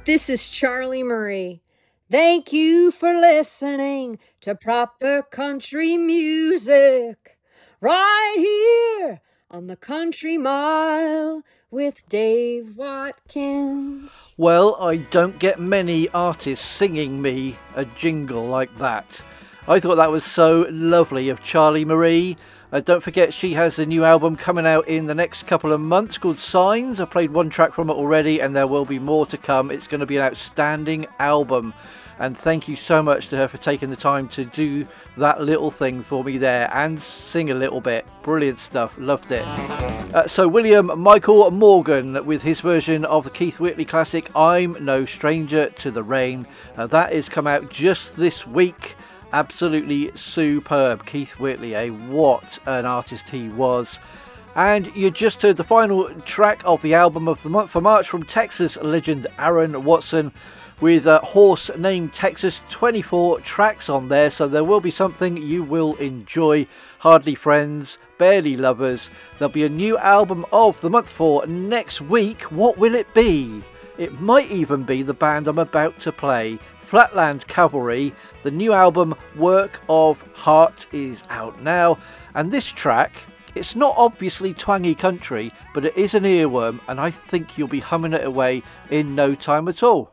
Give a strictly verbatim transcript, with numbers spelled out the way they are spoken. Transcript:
This is Charlie Murray. Thank you for listening to proper country music right here on the Country Mile with Dave Watkins. Well, I don't get many artists singing me a jingle like that. I thought that was so lovely of Charlie Marie. Uh, don't forget, she has a new album coming out in the next couple of months called Signs. I played one track from it already and there will be more to come. It's going to be an outstanding album. And thank you so much to her for taking the time to do that little thing for me there and sing a little bit. Brilliant stuff. Loved it. Uh, so William Michael Morgan with his version of the Keith Whitley classic I'm No Stranger to the Rain. Uh, that is come out just this week. Absolutely superb. Keith Whitley, eh? What an artist he was. And you just heard the final track of the album of the month for March from Texas legend Aaron Watson with a horse named Texas. Twenty-four tracks on there, so there will be something you will enjoy. Hardly Friends, Barely Lovers. There'll be a new album of the month for next week. What will it be? It might even be the band I'm about to play, Flatland Cavalry. The new album Work of Heart is out now, and this track, it's not obviously twangy country, but it is an earworm, and I think you'll be humming it away in no time at all.